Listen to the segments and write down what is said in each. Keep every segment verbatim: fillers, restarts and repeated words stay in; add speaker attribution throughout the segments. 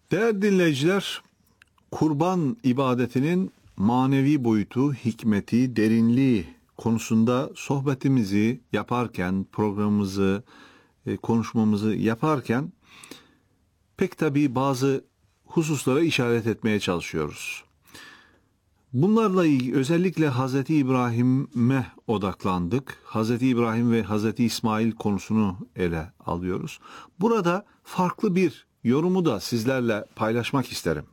Speaker 1: Değerli dinleyiciler, kurban ibadetinin manevi boyutu, hikmeti, derinliği konusunda sohbetimizi yaparken, programımızı, e, konuşmamızı yaparken pek tabii bazı hususlara işaret etmeye çalışıyoruz. Bunlarla ilgili özellikle Hazreti İbrahim'e odaklandık. Hazreti İbrahim ve Hazreti İsmail konusunu ele alıyoruz. Burada farklı bir yorumu da sizlerle paylaşmak isterim.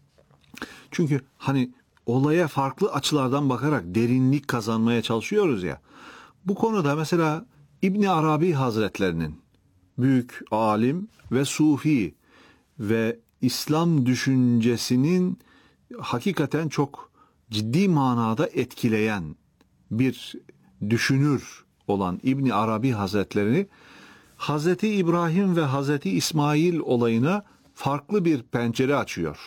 Speaker 1: Çünkü hani olaya farklı açılardan bakarak derinlik kazanmaya çalışıyoruz ya. Bu konuda mesela İbni Arabi Hazretlerinin büyük alim ve sufi ve İslam düşüncesinin hakikaten çok ciddi manada etkileyen bir düşünür olan İbni Arabi Hazretleri Hazreti İbrahim ve Hazreti İsmail olayına farklı bir pencere açıyor.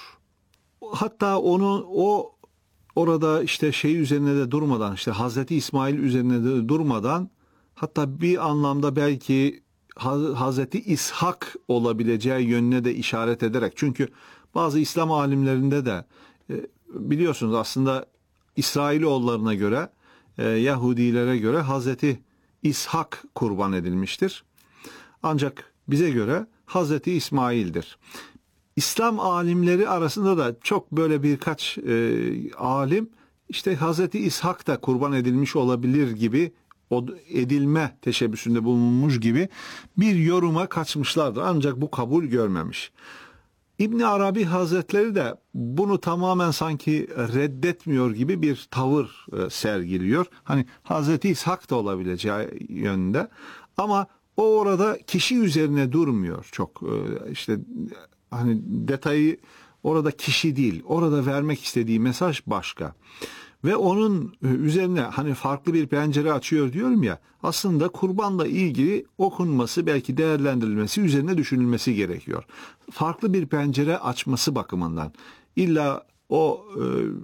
Speaker 1: Hatta onu o orada işte şey üzerine de durmadan, işte Hazreti İsmail üzerine de durmadan, hatta bir anlamda belki Hazreti İshak olabileceği yönüne de işaret ederek, çünkü bazı İslam alimlerinde de biliyorsunuz aslında İsrailoğullarına göre, Yahudilere göre Hazreti İshak kurban edilmiştir. Ancak bize göre Hazreti İsmail'dir. İslam alimleri arasında da çok böyle birkaç e, alim işte Hazreti İshak da kurban edilmiş olabilir gibi, o edilme teşebbüsünde bulunmuş gibi bir yoruma kaçmışlardır. Ancak bu kabul görmemiş. İbni Arabi Hazretleri de bunu tamamen sanki reddetmiyor gibi bir tavır e, sergiliyor. Hani Hazreti İshak da olabileceği yönde, ama o orada kişi üzerine durmuyor çok. E, işte hani detayı orada kişi değil. Orada vermek istediği mesaj başka. Ve onun üzerine hani farklı bir pencere açıyor diyorum ya, aslında kurbanla ilgili okunması, belki değerlendirilmesi, üzerine düşünülmesi gerekiyor. Farklı bir pencere açması bakımından. İlla o e,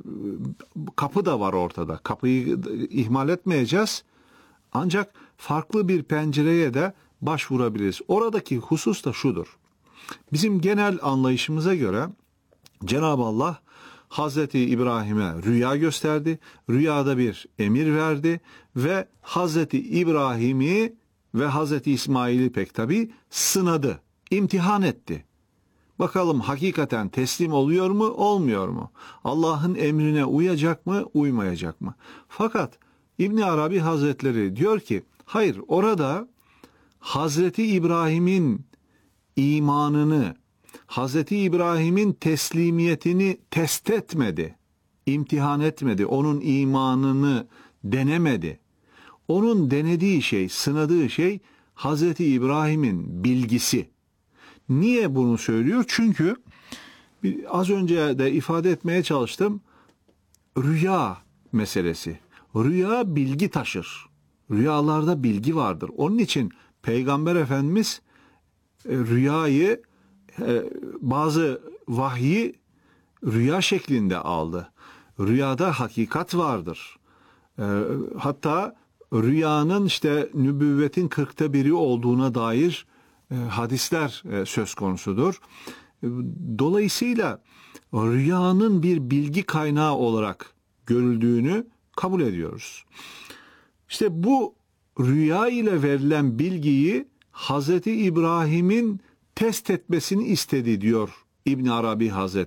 Speaker 1: kapı da var ortada. Kapıyı ihmal etmeyeceğiz. Ancak farklı bir pencereye de başvurabiliriz. Oradaki husus da şudur. Bizim genel anlayışımıza göre Cenab-ı Allah Hazreti İbrahim'e rüya gösterdi, rüyada bir emir verdi ve Hazreti İbrahim'i ve Hazreti İsmail'i pek tabii sınadı, imtihan etti. Bakalım hakikaten teslim oluyor mu, olmuyor mu? Allah'ın emrine uyacak mı, uymayacak mı? Fakat İbni Arabi Hazretleri diyor ki, hayır, orada Hazreti İbrahim'in imanını, Hazreti İbrahim'in teslimiyetini test etmedi, imtihan etmedi, onun imanını denemedi. Onun denediği şey, sınadığı şey Hazreti İbrahim'in bilgisi. Niye bunu söylüyor? Çünkü az önce de ifade etmeye çalıştım, rüya meselesi. Rüya bilgi taşır. Rüyalarda bilgi vardır. Onun için Peygamber Efendimiz rüyayı, bazı vahyi rüya şeklinde aldı. Rüyada hakikat vardır. Hatta rüyanın işte nübüvvetin kırkta biri olduğuna dair hadisler söz konusudur. Dolayısıyla rüyanın bir bilgi kaynağı olarak görüldüğünü kabul ediyoruz. İşte bu rüya ile verilen bilgiyi Hazreti İbrahim'in test etmesini istedi diyor İbn Arabi Hazretleri.